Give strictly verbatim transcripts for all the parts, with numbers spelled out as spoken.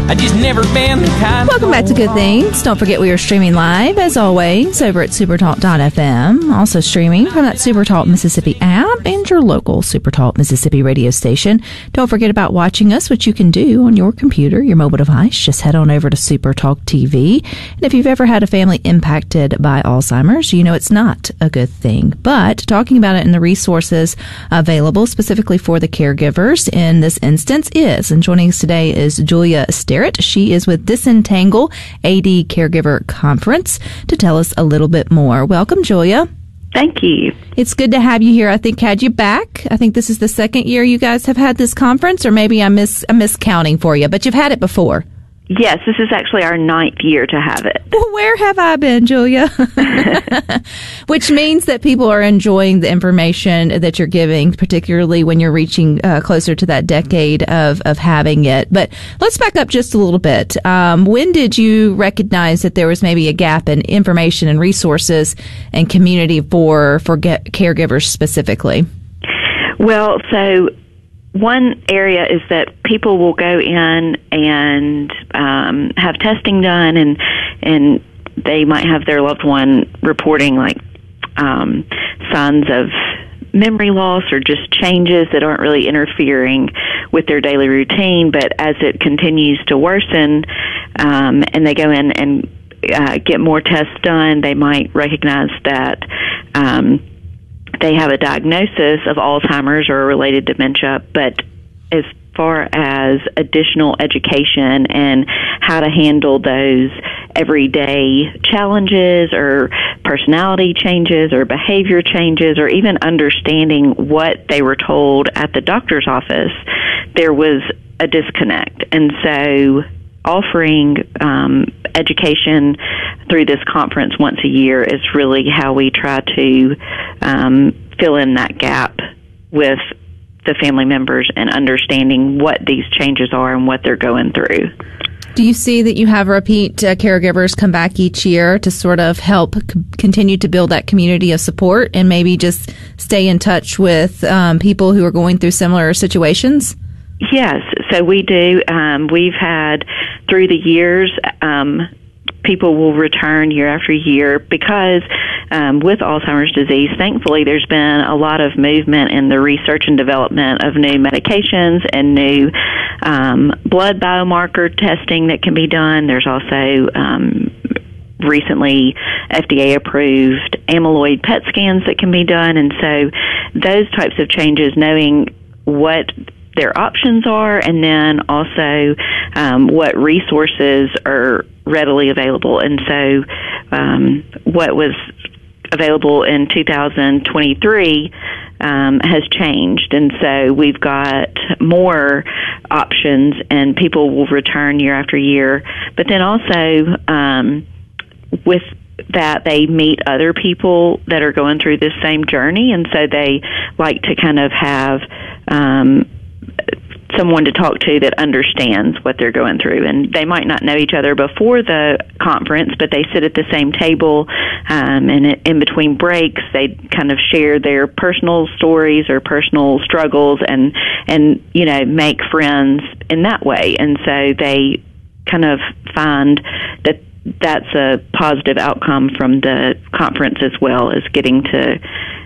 I just never been the kind. Welcome back to Good Things. Don't forget we are streaming live, as always, over at supertalk dot f m. Also streaming from that Supertalk Mississippi app and your local Supertalk Mississippi radio station. Don't forget about watching us, which you can do on your computer, your mobile device. Just head on over to Supertalk T V. And if you've ever had a family impacted by Alzheimer's, you know it's not a good thing. But talking about it in the resources available specifically for the caregivers in this instance is, and joining us today is Julia Sterrett. She is with Disentangle A D Caregiver Conference to tell us a little bit more. Welcome, Julia. Thank you. It's good to have you here. I think had you back. I think this is the second year you guys have had this conference, or maybe I'm, mis- I'm miscounting for you, but you've had it before. Yes, this is actually our ninth year to have it. Well, where have I been, Julia? Which means that people are enjoying the information that you're giving, particularly when you're reaching uh, closer to that decade of, of having it. But let's back up just a little bit. Um, when did you recognize that there was maybe a gap in information and resources and community for, for get, caregivers specifically? Well, so one area is that people will go in and um, have testing done, and and they might have their loved one reporting like um, signs of memory loss or just changes that aren't really interfering with their daily routine. But as it continues to worsen, um, and they go in and uh, get more tests done, they might recognize that Um, they have a diagnosis of Alzheimer's or related dementia, but as far as additional education and how to handle those everyday challenges or personality changes or behavior changes, or even understanding what they were told at the doctor's office, there was a disconnect. And so offering um, education through this conference once a year is really how we try to um, fill in that gap with the family members and understanding what these changes are and what they're going through. Do you see that you have repeat uh, caregivers come back each year to sort of help c- continue to build that community of support and maybe just stay in touch with um, people who are going through similar situations? Yes, so we do. Um, we've had, through the years, um, people will return year after year because um, with Alzheimer's disease, thankfully, there's been a lot of movement in the research and development of new medications and new um, blood biomarker testing that can be done. There's also um, recently F D A-approved amyloid P E T scans that can be done. And so those types of changes, knowing what their options are, and then also um, what resources are readily available. And so um, what was available in two thousand twenty-three um, has changed. And so we've got more options, and people will return year after year. But then also um, with that, they meet other people that are going through this same journey, and so they like to kind of have um, someone to talk to that understands what they're going through. And they might not know each other before the conference, but they sit at the same table, um, and in between breaks, they kind of share their personal stories or personal struggles, and, and you know, make friends in that way. And so they kind of find that that's a positive outcome from the conference, as well as getting to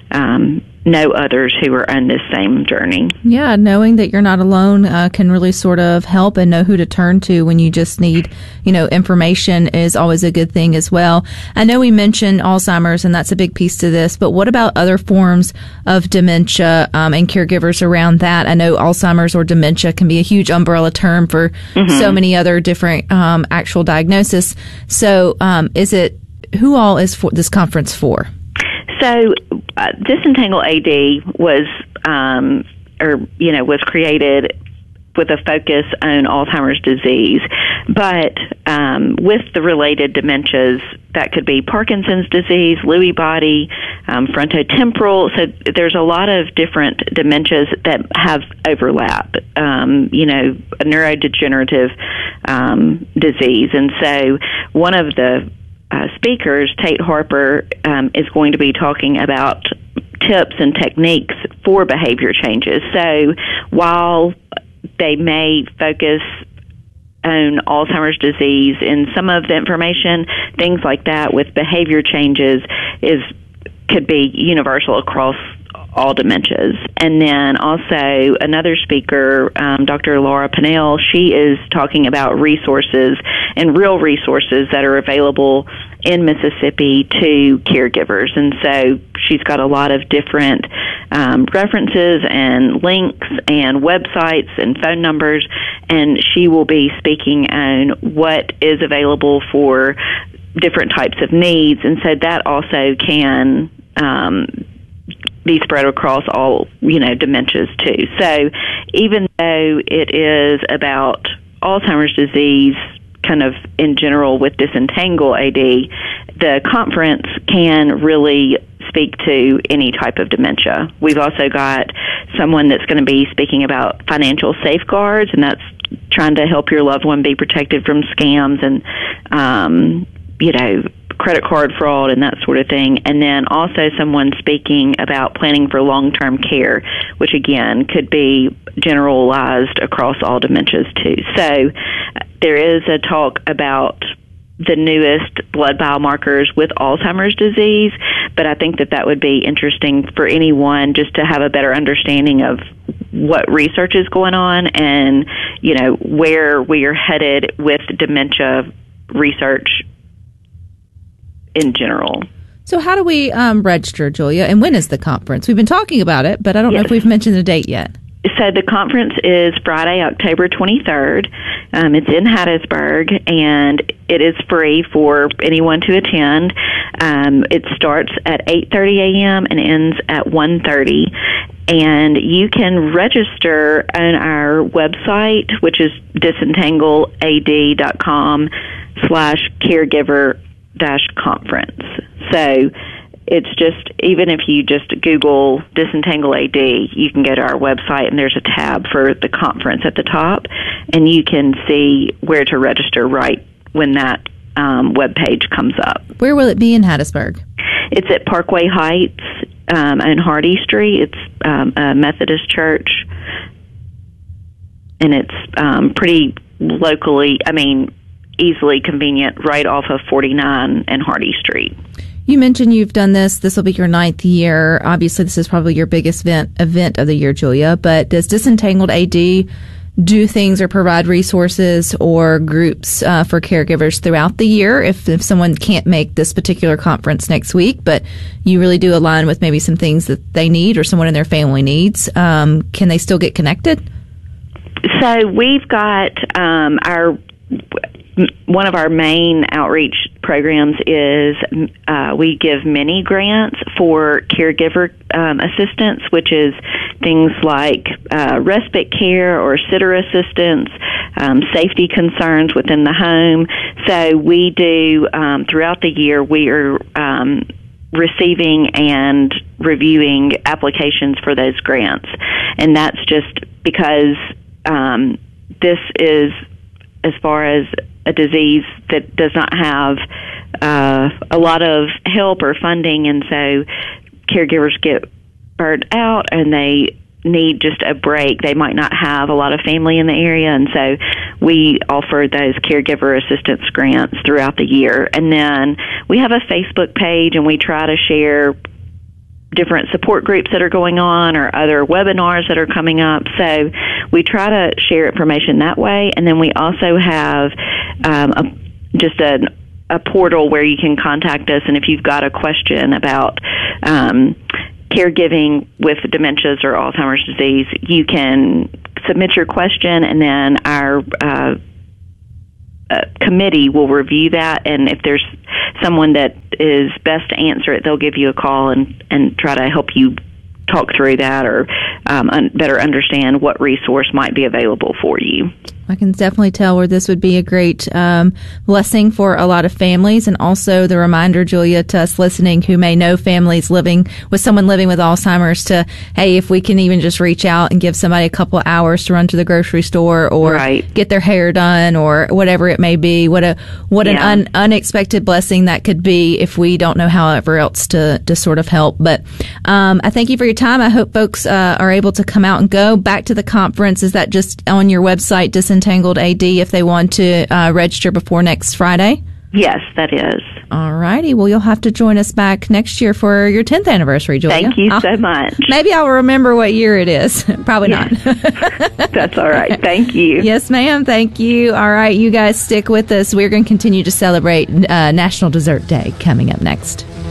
um, know others who are on this same journey. Yeah, knowing that you're not alone uh, can really sort of help, and know who to turn to when you just need, you know, information is always a good thing as well. I know we mentioned Alzheimer's, and that's a big piece to this, but what about other forms of dementia um, and caregivers around that? I know Alzheimer's or dementia can be a huge umbrella term for mm-hmm. so many other different um, actual diagnoses. So um, is it, who all is for this conference for? So uh, Disentangle A D was, um, or you know, was created with a focus on Alzheimer's disease, but um, with the related dementias, that could be Parkinson's disease, Lewy body, um, frontotemporal. So there's a lot of different dementias that have overlap. Um, you know, a neurodegenerative um, disease, and so one of the Uh, speakers, Tate Harper, um, is going to be talking about tips and techniques for behavior changes. So while they may focus own Alzheimer's disease, and some of the information, things like that with behavior changes, is could be universal across all dementias. And then also another speaker, um, Doctor Laura Pinnell, she is talking about resources and real resources that are available in Mississippi to caregivers. And so she's got a lot of different um, references and links and websites and phone numbers, and she will be speaking on what is available for different types of needs. And so that also can um, be spread across all, you know, dementias too. So even though it is about Alzheimer's disease kind of in general with Disentangle A D, the conference can really speak to any type of dementia. We've also got someone that's going to be speaking about financial safeguards, and that's trying to help your loved one be protected from scams and, um, you know, credit card fraud and that sort of thing. And then also someone speaking about planning for long-term care, which again could be generalized across all dementias too. So there is a talk about the newest blood biomarkers with Alzheimer's disease, but I think that that would be interesting for anyone just to have a better understanding of what research is going on and, you know, where we are headed with dementia research in general. So how do we um, register, Julia, and when is the conference? We've been talking about it, but I don't yes. know if we've mentioned the date yet. So the conference is Friday, October twenty-third. Um, it's in Hattiesburg, and it is free for anyone to attend. Um, it starts at eight thirty a.m. and ends at one thirty. And you can register on our website, which is disentanglead.com slash caregiver dash conference. So it's just, even if you just Google Disentangle A D, you can go to our website and there's a tab for the conference at the top, and you can see where to register right when that um, web page comes up. Where will it be in Hattiesburg? It's at Parkway Heights um, on Hardy Street. It's um, a Methodist church, and it's um, pretty locally, I mean, easily convenient, right off of forty-nine and Hardy Street. You mentioned you've done this. This will be your ninth year. Obviously, this is probably your biggest event, event of the year, Julia. But does Disentangled A D do things or provide resources or groups uh, for caregivers throughout the year? If, if someone can't make this particular conference next week, but you really do align with maybe some things that they need or someone in their family needs, um, can they still get connected? So we've got um, our... One of our main outreach programs is uh, we give mini grants for caregiver um, assistance, which is things like uh, respite care or sitter assistance, um, safety concerns within the home. So we do, um, throughout the year, we are um, receiving and reviewing applications for those grants. And that's just because um, this is, as far as a disease that does not have uh, a lot of help or funding, and so caregivers get burnt out and they need just a break. They might not have a lot of family in the area, and so we offer those caregiver assistance grants throughout the year. And then we have a Facebook page, and we try to share different support groups that are going on or other webinars that are coming up. So we try to share information that way. And then we also have um, a, just a, a portal where you can contact us. And if you've got a question about um, caregiving with dementias or Alzheimer's disease, you can submit your question, and then our uh, uh, committee will review that. And if there's someone that is best to answer it, they'll give you a call and, and try to help you talk through that or um, un- better understand what resource might be available for you. I can definitely tell where this would be a great um, blessing for a lot of families, and also the reminder, Julia, to us listening who may know families living with someone living with Alzheimer's to, hey, if we can even just reach out and give somebody a couple of hours to run to the grocery store or right. get their hair done or whatever it may be. What a what yeah. an un- unexpected blessing that could be if we don't know however else to, to sort of help. But um, I thank you for your time. I hope folks uh, are able to come out and go back to the conference. Is that just on your website, Disentanglead Untangled A D if they want to uh, register before next Friday? Yes, that is. All righty. Well, you'll have to join us back next year for your tenth anniversary, Julia. Thank you I'll, so much. Maybe I'll remember what year it is. Probably yes. not. That's all right. Thank you. Yes, ma'am. Thank you. All right. You guys stick with us. We're going to continue to celebrate uh, National Dessert Day coming up next.